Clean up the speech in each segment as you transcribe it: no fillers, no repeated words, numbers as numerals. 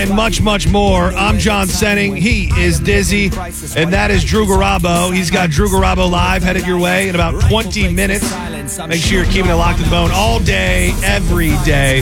and much, much more. I'm John Senning. He is Dizzy, and that is Drew Garabo. He's got Drew Garabo Live headed your way in about 20 minutes. Make sure you're keeping it locked to the bone all day, every day.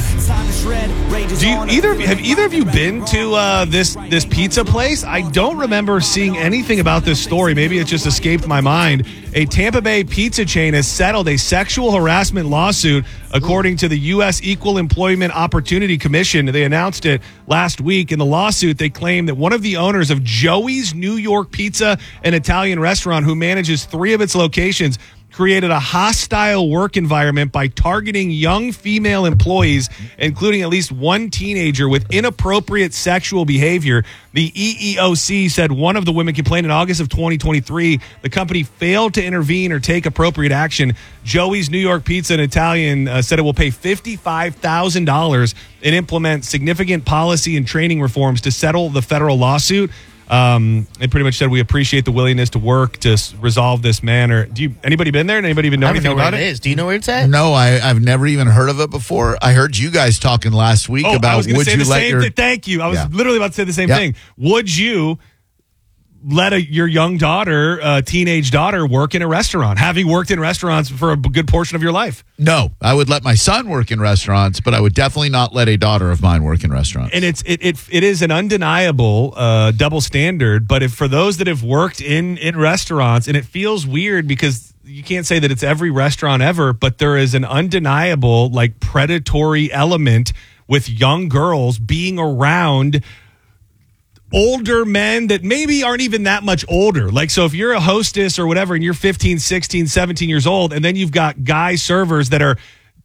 Have either of you been to this pizza place? I don't remember seeing anything about this story. Maybe it just escaped my mind. A Tampa Bay pizza chain has settled a sexual harassment lawsuit, according to the U.S. Equal Employment Opportunity Commission. They announced it last week. In the lawsuit, they claim that one of the owners of Joey's New York Pizza, an Italian restaurant who manages 3 of its locations, created a hostile work environment by targeting young female employees, including at least one teenager, with inappropriate sexual behavior. The EEOC said one of the women complained in August of 2023. The company failed to intervene or take appropriate action. Joey's New York Pizza, an Italian, said it will pay $55,000 and implement significant policy and training reforms to settle the federal lawsuit. They pretty much said, we appreciate the willingness to work to resolve this matter. Anybody been there? Anybody even know anything about it? Do you know where it's at? No, I've never even heard of it before. I heard you guys talking last week about would you let your... Thank you. I was literally about to say the same thing. Would you let your young daughter, teenage daughter, work in a restaurant, having worked in restaurants for a good portion of your life? No, I would let my son work in restaurants, but I would definitely not let a daughter of mine work in restaurants. And it is an undeniable double standard. But for those that have worked in restaurants, and it feels weird because you can't say that it's every restaurant ever, but there is an undeniable predatory element with young girls being around older men that maybe aren't even that much older. So if you're a hostess or whatever and you're 15, 16, 17 years old, and then you've got guy servers that are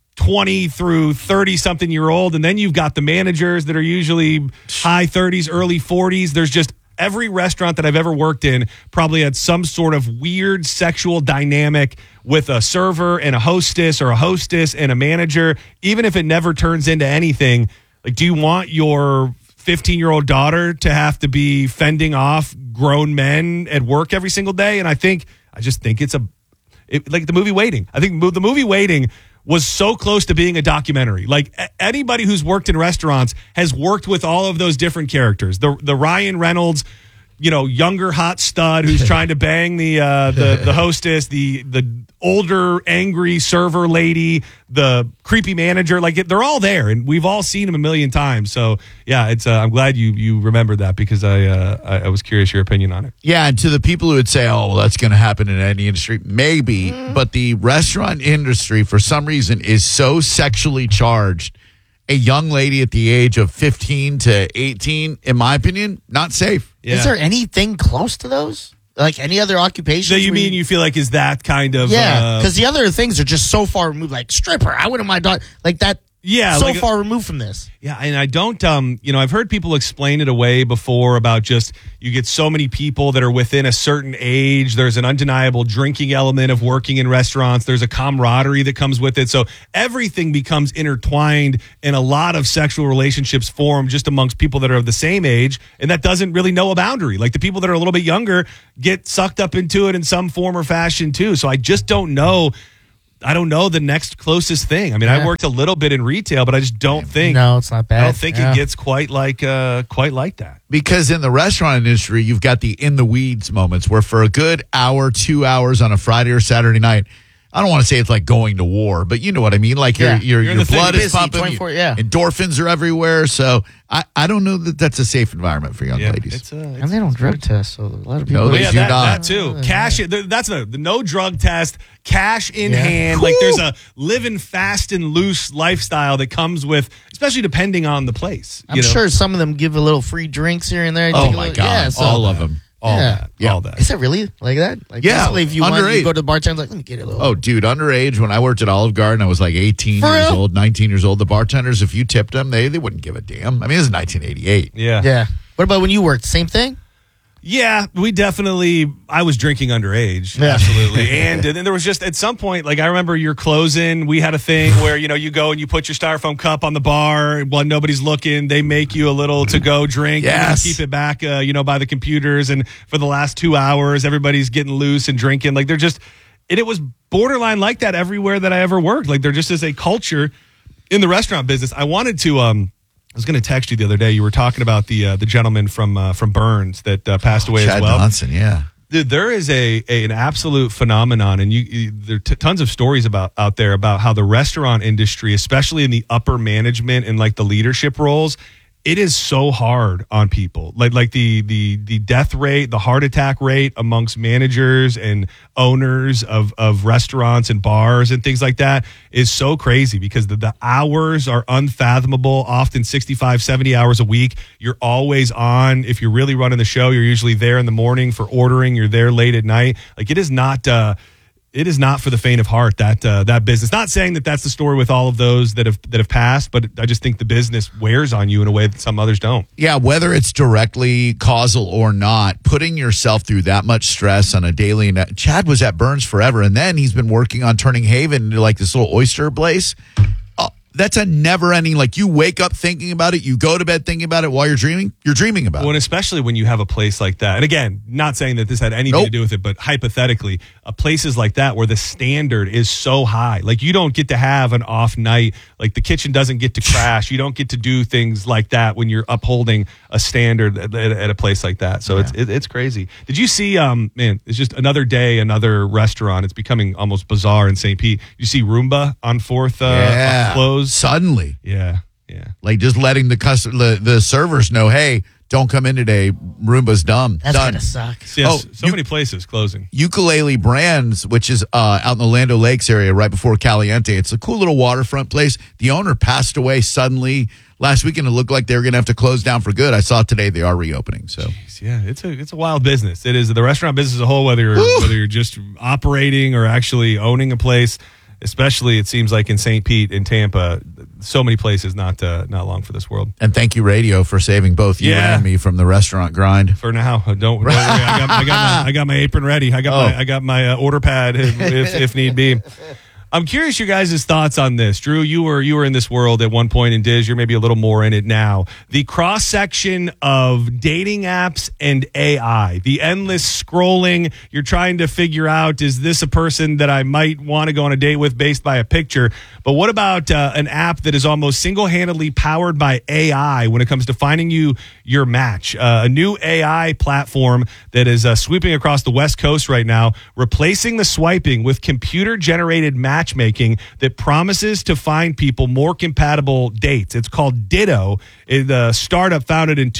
20 through 30 something year old, and then you've got the managers that are usually high 30s, early 40s. There's just every restaurant that I've ever worked in probably had some sort of weird sexual dynamic with a server and a hostess, or a hostess and a manager, even if it never turns into anything. Do you want your 15-year-old daughter to have to be fending off grown men at work every single day? And I just think it's like the movie Waiting. I think the movie Waiting was so close to being a documentary. Anybody who's worked in restaurants has worked with all of those different characters. The Ryan Reynolds, younger hot stud who's trying to bang the hostess, the older angry server lady, the creepy manager. They're all there, and we've all seen them a million times. So yeah, it's I'm glad you remembered that, because I was curious your opinion on it. Yeah, and to the people who would say, "Oh, well, that's going to happen in any industry," maybe, but the restaurant industry for some reason is so sexually charged. A young lady at the age of 15 to 18, in my opinion, not safe. Yeah. Is there anything close to those? Any other occupations? So you feel like is that kind of... Yeah, because the other things are just so far removed, like stripper. I wouldn't mind that. Yeah, so far removed from this. Yeah, and I don't, I've heard people explain it away before about just you get so many people that are within a certain age. There's an undeniable drinking element of working in restaurants. There's a camaraderie that comes with it. So everything becomes intertwined, and a lot of sexual relationships form just amongst people that are of the same age, and that doesn't really know a boundary. The people that are a little bit younger get sucked up into it in some form or fashion too. So I just don't know. I don't know the next closest thing. I worked a little bit in retail, but I just don't think. No, it's not bad. I don't think it gets quite like that. Because in the restaurant industry, you've got the in the weeds moments where for a good hour, 2 hours on a Friday or Saturday night, I don't want to say it's like going to war, but you know what I mean. Your blood is pumping, endorphins are everywhere. So I don't know that that's a safe environment for young ladies. And they don't drug test, so a lot of people. No, they do not. That too. Cash. That's the no drug test. Cash in hand. Cool. There's a living fast and loose lifestyle that comes with, especially depending on the place. I'm sure some of them give a little free drinks here and there. Oh my God, all of them. All that. Is it really like that? If you want, you go to the bartender, let me get a little. Oh, dude, underage. When I worked at Olive Garden, I was 18 years old, 19 years old. The bartenders, if you tipped them, they wouldn't give a damn. This is 1988. Yeah. What about when you worked? Same thing? Yeah, I was drinking underage, absolutely. And then there was just, at some point, I remember you're closing, we had a thing where, you go and you put your styrofoam cup on the bar while nobody's looking. They make you a little to-go drink. Yes. You keep it back, by the computers. And for the last 2 hours, everybody's getting loose and drinking. They're just, and it was borderline like that everywhere that I ever worked. There just is a culture in the restaurant business. I wanted to was going to text you the other day. You were talking about the gentleman from Burns that passed away Chad as well. Johnson, yeah. Dude, there is an absolute phenomenon, and there are tons of stories out there about how the restaurant industry, especially in the upper management and like the leadership roles, it is so hard on people. Like the death rate, the heart attack rate amongst managers and owners of restaurants and bars and things like that is so crazy because the hours are unfathomable, often 65, 70 hours a week. You're always on. If you're really running the show, you're usually there in the morning for ordering. You're there late at night. Like it is not for the faint of heart, that business. Not saying that that's the story with all of those that have passed, but I just think the business wears on you in a way that some others don't. Yeah, whether it's directly causal or not, putting yourself through that much stress on a daily. Chad was at Burns forever, and then he's been working on turning Haven into like this little oyster place. That's a never-ending, like you wake up thinking about it, you go to bed thinking about it while you're dreaming about it. Well, and especially when you have a place like that. And again, not saying that this had anything to do with it, but hypothetically, places like that where the standard is so high. Like you don't get to have an off night. Like the kitchen doesn't get to crash. You don't get to do things like that when you're upholding a standard at a place like that. So it's crazy. Did you see, man, it's just another day, another restaurant. It's becoming almost bizarre in St. Pete. You see Roomba on 4th closed. Suddenly. Yeah. Like just letting the servers know, hey, don't come in today. Roomba's dumb. That's going to suck. Yes, many places closing. Ukulele Brands, which is out in the Land O'Lakes area right before Caliente. It's a cool little waterfront place. The owner passed away suddenly last weekend. It looked like they were going to have to close down for good. I saw today they are reopening. So jeez, yeah, it's a wild business. It is the restaurant business as a whole, whether you're just operating or actually owning a place. Especially, it seems like in St. Pete, in Tampa, so many places not long for this world. And thank you, radio, for saving both you and me from the restaurant grind. For now, don't worry. I got my apron ready. I got my order pad if need be. I'm curious your guys' thoughts on this. Drew, you were in this world at one point in Diz. You're maybe a little more in it now. The cross-section of dating apps and AI, the endless scrolling. You're trying to figure out, is this a person that I might want to go on a date with based by a picture? But what about an app that is almost single-handedly powered by AI when it comes to finding you your match? A new AI platform that is sweeping across the West Coast right now, replacing the swiping with computer-generated matchmaking that promises to find people more compatible dates. It's called Ditto. The startup founded in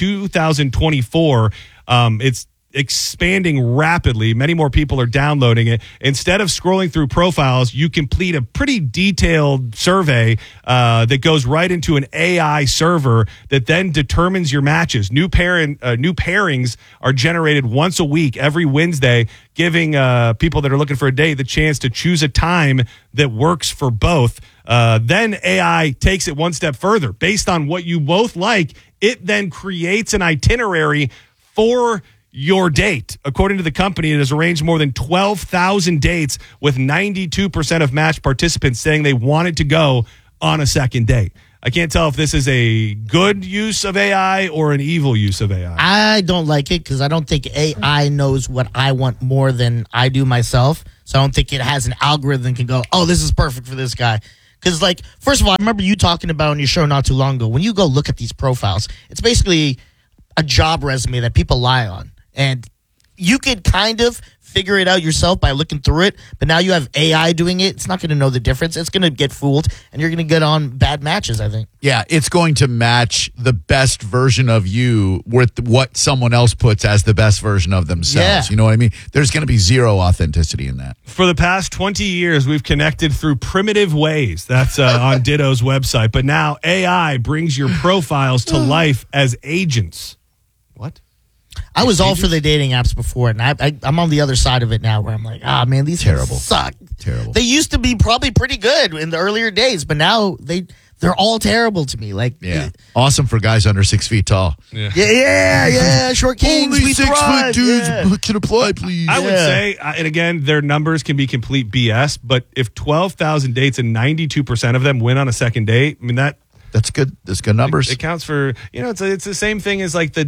2024. It's expanding rapidly. Many more people are downloading it. Instead of scrolling through profiles, you complete a pretty detailed survey that goes right into an AI server that then determines your matches. New pairings are generated once a week, every Wednesday, giving people that are looking for a date the chance to choose a time that works for both. Then AI takes it one step further. Based on what you both like, it then creates an itinerary for your date. According to the company, it has arranged more than 12,000 dates, with 92% of matched participants saying they wanted to go on a second date. I can't tell if this is a good use of AI or an evil use of AI. I don't like it because I don't think AI knows what I want more than I do myself. So I don't think it has an algorithm that can go, oh, this is perfect for this guy. Because, like, first of all, I remember you talking about on your show not too long ago, when you go look at these profiles, it's basically a job resume that people lie on. And you could kind of figure it out yourself by looking through it, but now you have AI doing it. It's not going to know the difference. It's going to get fooled, and you're going to get on bad matches, I think. Yeah, it's going to match the best version of you with what someone else puts as the best version of themselves. Yeah. You know what I mean? There's going to be zero authenticity in that. For the past 20 years, we've connected through primitive ways. That's on Ditto's website. But now AI brings your profiles to life as agents. What? I was all for the dating apps before, and I'm on the other side of it now, where I'm like, man, these terrible suck. Terrible. They used to be probably pretty good in the earlier days, but now they're all terrible to me. Like, yeah, awesome for guys under 6 feet tall. Yeah. Short kings, only we 6 thrive. foot dudes Yeah. can apply, please. I would say, and again, their numbers can be complete BS, but if 12,000 dates and 92% of them win on a second date, I mean, that's good. That's good numbers. It counts for, it's the same thing as like the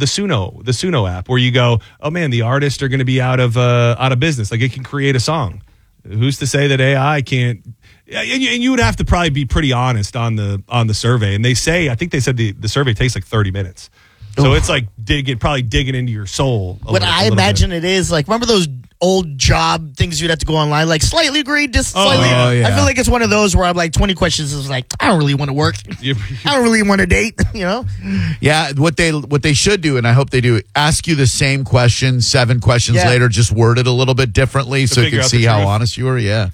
Suno app, where you go, oh man, the artists are going to be out of business. Like, it can create a song. Who's to say that AI can't Yeah, and you would have to probably be pretty honest on the survey. And I think they said the survey takes like 30 minutes. So it's like probably digging into your soul. What I imagine it is, like, remember those old job things you'd have to go online, like slightly agreed, just slightly. Oh, yeah. I feel like it's one of those where I'm like 20 questions is like, I don't really want to work. I don't really want to date, you know? Yeah, what they should do, and I hope they do, ask you the same question 7 questions later, just word it a little bit differently so you can see how honest you are. Yeah.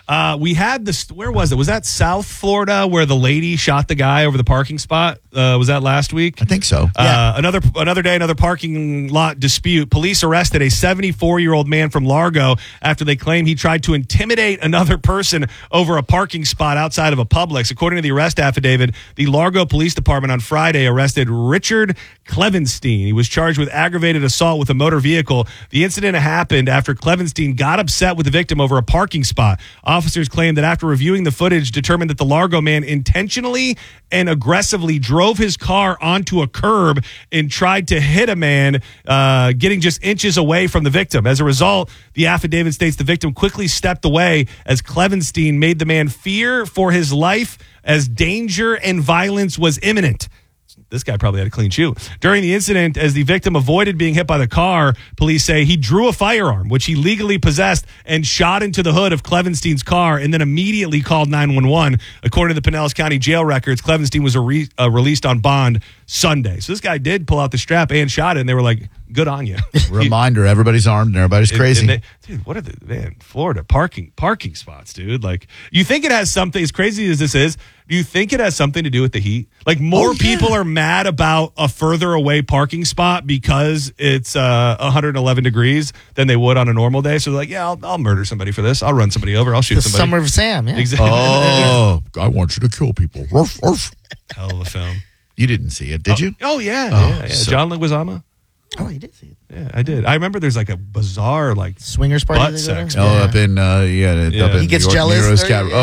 We had this. Where was it? Was that South Florida where the lady shot the guy over the parking spot? Was that last week? I think so. Another day, another parking lot dispute. Police arrested a 74-year-old man from Largo after they claim he tried to intimidate another person over a parking spot outside of a Publix. According to the arrest affidavit, the Largo Police Department on Friday arrested Richard Clevenstein. He was charged with aggravated assault with a motor vehicle. The incident happened after Clevenstein got upset with the victim over a parking spot. Officers claim that after reviewing the footage, determined that the Largo man intentionally and aggressively drove his car onto a curb and tried to hit a man, getting just inches away from the victim. As a result, the affidavit states the victim quickly stepped away as Clevenstein made the man fear for his life as danger and violence was imminent. This guy probably had a clean shoe. During the incident, as the victim avoided being hit by the car, police say he drew a firearm, which he legally possessed, and shot into the hood of Clevenstein's car and then immediately called 911. According to the Pinellas County jail records, Clevenstein was released on bond Sunday. So this guy did pull out the strap and shot it, and they were like, good on you. Reminder, everybody's armed and everybody's crazy. Dude, what are Florida parking spots, dude? Like, you think it has something, as crazy as this is, do you think it has something to do with the heat? Like, more people are mad about a further away parking spot because it's 111 degrees than they would on a normal day. So they're like, yeah, I'll murder somebody for this. I'll run somebody over. I'll shoot somebody. Summer of Sam, yeah. Exactly. Oh, I want you to kill people. Ruff, ruff. Hell of a film. You didn't see it, did you? Oh, yeah. So John Leguizamo. Oh, he did see it. Yeah, I did. I remember there's like a bizarre swingers party. Butt sex. Up in up in he gets York, jealous. Oh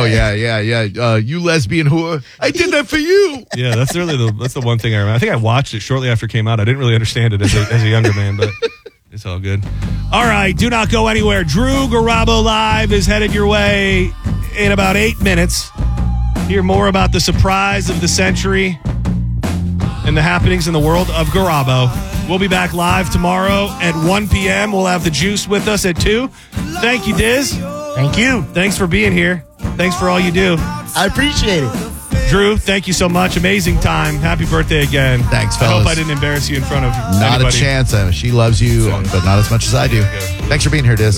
yeah. You lesbian whore! I did that for you. Yeah, that's really that's the one thing I remember. I think I watched it shortly after it came out. I didn't really understand it as a younger man, but it's all good. All right, do not go anywhere. Drew Garabo Live is headed your way in about 8 minutes. Hear more about the surprise of the century and the happenings in the world of Garabo. We'll be back live tomorrow at 1 p.m. We'll have the Juice with us at 2. Thank you, Diz. Thank you. Thanks for being here. Thanks for all you do. I appreciate it. Drew, thank you so much. Amazing time. Happy birthday again. Thanks, fellas. I hope I didn't embarrass you in front of Not anybody. a chance. She loves you, but not as much as I do. Thanks for being here, Diz.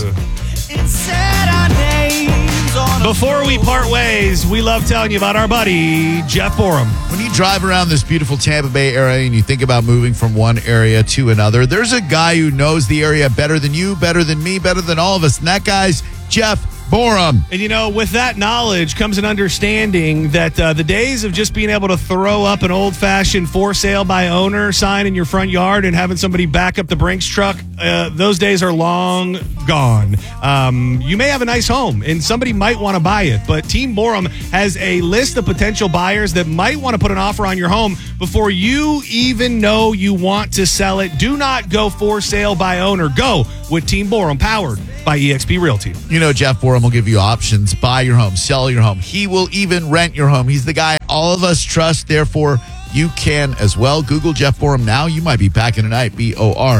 Before we part ways, we love telling you about our buddy, Jeff Borum. When you drive around this beautiful Tampa Bay area and you think about moving from one area to another, there's a guy who knows the area better than you, better than me, better than all of us, and that guy's Jeff Borum. And, with that knowledge comes an understanding that the days of just being able to throw up an old-fashioned for sale by owner sign in your front yard and having somebody back up the Brinks truck, those days are long gone. You may have a nice home, and somebody might want to buy it, but Team Borum has a list of potential buyers that might want to put an offer on your home before you even know you want to sell it. Do not go for sale by owner. Go with Team Borum, powered by eXp Realty. Jeff Borum will give you options. Buy your home, sell your home. He will even rent your home. He's the guy all of us trust. Therefore, you can as well. Google Jeff Borum now. You might be packing tonight. BORHAM.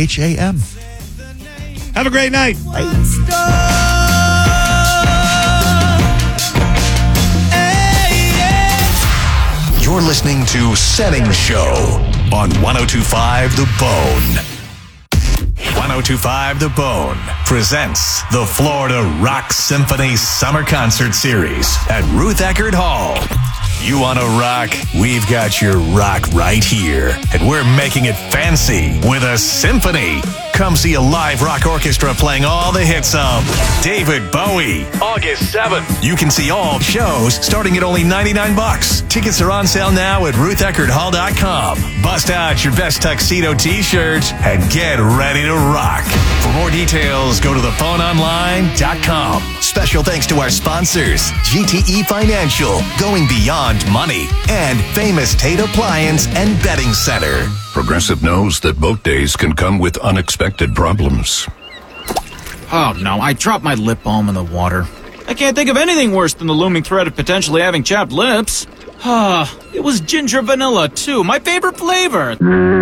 Have a great night. You're listening to Setting Show on 102.5 The Bone. 102.5 The Bone presents the Florida Rock Symphony Summer Concert Series at Ruth Eckerd Hall. You want to rock? We've got your rock right here. And we're making it fancy with a symphony. Come see a live rock orchestra playing all the hits of David Bowie. August 7th. You can see all shows starting at only $99. Tickets are on sale now at RuthEckerdHall.com. Bust out your best tuxedo t-shirts and get ready to rock. For more details, go to thephoneonline.com. Special thanks to our sponsors, GTE Financial, going beyond money, and Famous Tate Appliance and Bedding Center. Progressive knows that boat days can come with unexpected problems. Oh, no, I dropped my lip balm in the water. I can't think of anything worse than the looming threat of potentially having chapped lips. It was ginger vanilla, too. My favorite flavor.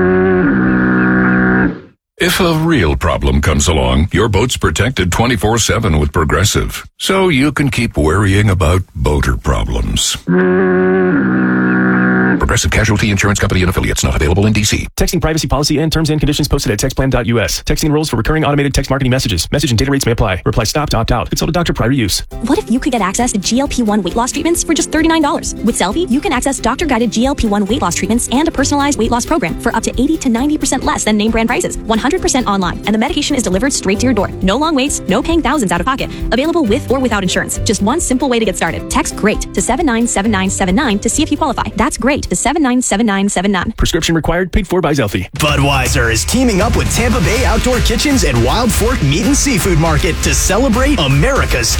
If a real problem comes along, your boat's protected 24/7 with Progressive. So you can keep worrying about boater problems. Progressive Casualty Insurance Company and Affiliates, not available in D.C. Texting privacy policy and terms and conditions posted at textplan.us. Texting rules for recurring automated text marketing messages. Message and data rates may apply. Reply stop to opt out. Consult a doctor prior to use. What if you could get access to GLP-1 weight loss treatments for just $39? With Selfie, you can access doctor-guided GLP-1 weight loss treatments and a personalized weight loss program for up to 80 to 90% less than name brand prices. 100% online, and the medication is delivered straight to your door. No long waits, no paying thousands out of pocket. Available with or without insurance. Just one simple way to get started. Text GREAT to 797979 to see if you qualify. That's GREAT to 797979. Prescription required, paid for by Zelfie. Budweiser is teaming up with Tampa Bay Outdoor Kitchens and Wild Fork Meat and Seafood Market to celebrate America's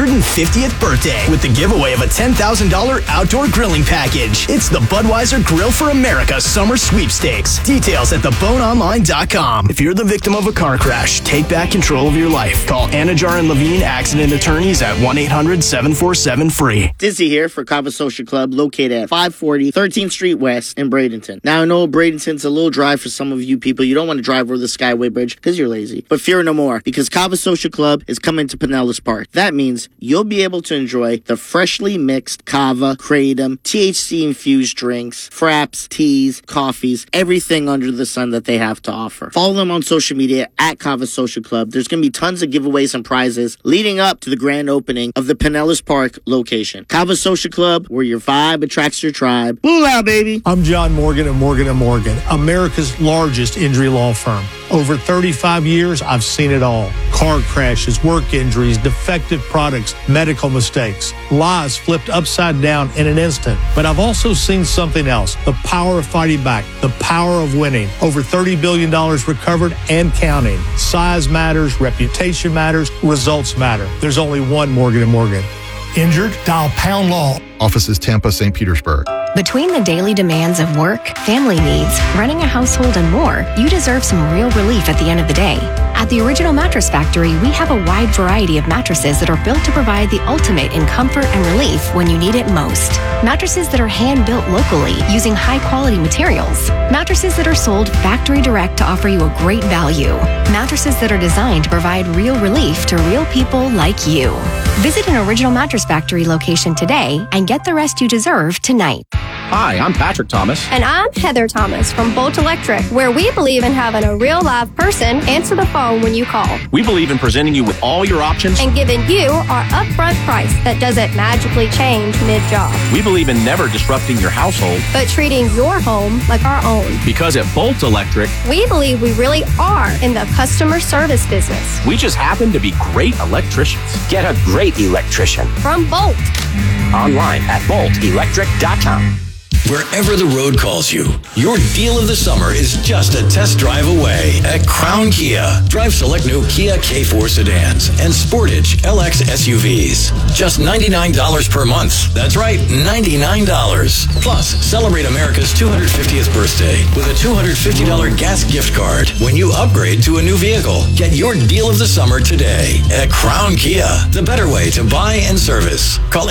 250th birthday with the giveaway of a $10,000 outdoor grilling package. It's the Budweiser Grill for America Summer Sweepstakes. Details at theboneonline.com. If you're the victim of a car crash, take back control of your life. Call Anajar and Levine Accident Attorneys at 1-800-747-FREE. Dizzy here for Cava Social Club, located at 540 13th Street West in Bradenton. Now, I know Bradenton's a little dry for some of you people. You don't want to drive over the Skyway Bridge because you're lazy. But fear no more, because Cava Social Club is coming to Pinellas Park. That means you'll be able to enjoy the freshly mixed Cava, Kratom, THC-infused drinks, fraps, teas, coffees, everything under the sun that they have to offer. Follow them on social media at Cava Social Club. There's going to be tons of giveaways and prizes leading up to the grand opening of the Pinellas Park location. Cava Social Club, where your vibe attracts your tribe. Blue out, baby. I'm John Morgan of Morgan & Morgan, America's largest injury law firm. Over 35 years, I've seen it all. Car crashes, work injuries, defective products, medical mistakes, lives flipped upside down in an instant. But I've also seen something else, the power of fighting back, the power of winning. Over $30 billion recovered and counting. Size matters, reputation matters, results matter. There's only one Morgan & Morgan. Injured? Dial pound law. Offices Tampa, St. Petersburg. Between the daily demands of work, family needs, running a household, and more, you deserve some real relief at the end of the day. At the Original Mattress Factory, we have a wide variety of mattresses that are built to provide the ultimate in comfort and relief when you need it most. Mattresses that are hand-built locally using high-quality materials. Mattresses that are sold factory direct to offer you a great value. Mattresses that are designed to provide real relief to real people like you. Visit an Original Mattress Factory location today and get the rest you deserve tonight. Hi, I'm Patrick Thomas. And I'm Heather Thomas from Bolt Electric, where we believe in having a real live person answer the phone when you call. We believe in presenting you with all your options and giving you our upfront price that doesn't magically change mid-job. We believe in never disrupting your household, but treating your home like our own. Because at Bolt Electric, we believe we really are in the customer service business. We just happen to be great electricians. Get a great electrician from Bolt. Online at boltelectric.com. Wherever the road calls you, your deal of the summer is just a test drive away at Crown Kia. Drive select new Kia K4 sedans and Sportage LX SUVs. Just $99 per month. That's right, $99. Plus, celebrate America's 250th birthday with a $250 gas gift card when you upgrade to a new vehicle. Get your deal of the summer today at Crown Kia. The better way to buy and service. Call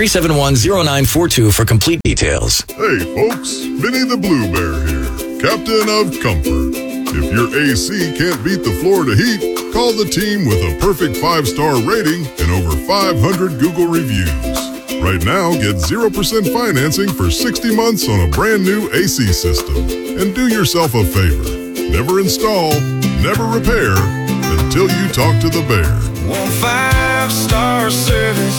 800-371-0942 for complete details. Hey folks, Vinny the Blue Bear here, Captain of Comfort. If your AC can't beat the Florida heat, call the team with a perfect 5-star rating and over 500 Google reviews. Right now, get 0% financing for 60 months on a brand new AC system. And do yourself a favor, never install, never repair until you talk to the bear. 5-star service,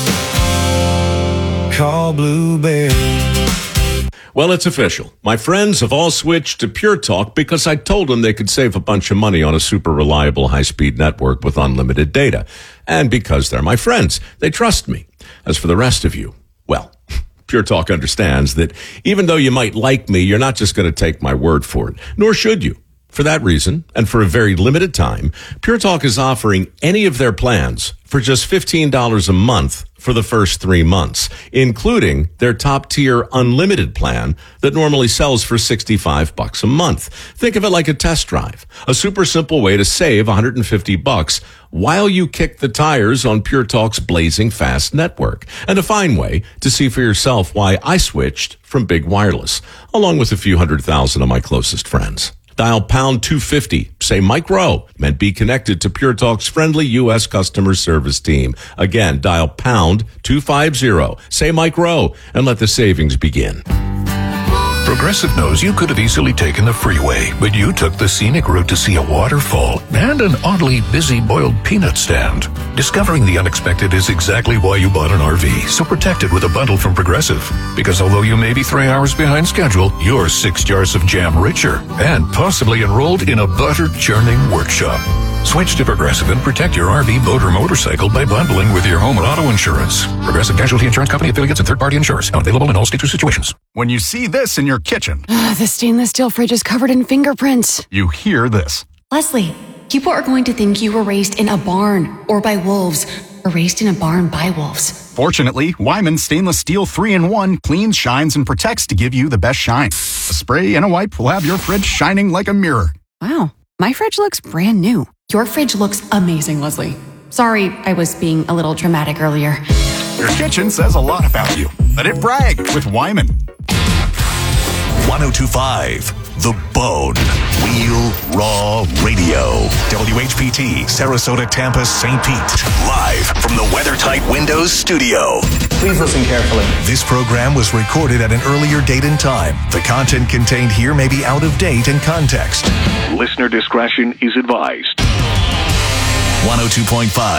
call Blue Bear. Well, it's official. My friends have all switched to Pure Talk because I told them they could save a bunch of money on a super reliable high-speed network with unlimited data. And because they're my friends, they trust me. As for the rest of you, well, Pure Talk understands that even though you might like me, you're not just going to take my word for it. Nor should you. For that reason, and for a very limited time, Pure Talk is offering any of their plans for just $15 a month for the first 3 months, including their top-tier unlimited plan that normally sells for $65 a month. Think of it like a test drive, a super simple way to save $150 while you kick the tires on Pure Talk's blazing fast network, and a fine way to see for yourself why I switched from Big Wireless, along with a few 100,000 of my closest friends. Dial pound 250, say Mike Rowe, and be connected to Pure Talk's friendly U.S. customer service team. Again, dial pound 250, say Mike Rowe, and let the savings begin. Progressive knows you could have easily taken the freeway, but you took the scenic route to see a waterfall and an oddly busy boiled peanut stand. Discovering the unexpected is exactly why you bought an RV, so protect it with a bundle from Progressive. Because although you may be 3 hours behind schedule, you're 6 jars of jam richer and possibly enrolled in a butter churning workshop. Switch to Progressive and protect your RV, boat, or motorcycle by bundling with your home and auto insurance. Progressive Casualty Insurance Company, affiliates, and third-party insurers. Not available in all states or situations. When you see this in your kitchen, the stainless steel fridge is covered in fingerprints. You hear this. Leslie, people are going to think you were raised in a barn or by wolves, or raised in a barn by wolves. Fortunately, Wyman Stainless Steel 3-in-1 cleans, shines, and protects to give you the best shine. A spray and a wipe will have your fridge shining like a mirror. Wow, my fridge looks brand new. Your fridge looks amazing, Leslie. Sorry, I was being a little dramatic earlier. Your kitchen says a lot about you. Let it brag with Wyman. 1025 The Bone. Real Raw Radio. WHPT, Sarasota, Tampa, St. Pete. Live from the WeatherTight Windows studio. Please listen carefully. This program was recorded at an earlier date and time. The content contained here may be out of date and context. Listener discretion is advised. 102.5